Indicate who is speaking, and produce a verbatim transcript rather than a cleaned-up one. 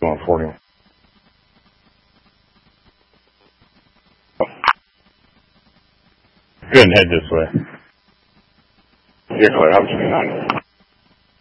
Speaker 1: one forty. Go ahead and head this way.
Speaker 2: You're clear. I'm twenty-nine.